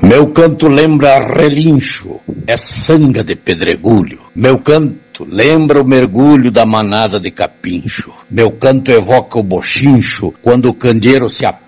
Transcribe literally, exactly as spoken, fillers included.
Meu canto lembra relincho, é sanga de pedregulho. Meu canto lembra o mergulho da manada de capincho. Meu canto evoca o bochincho quando o candeeiro se apaga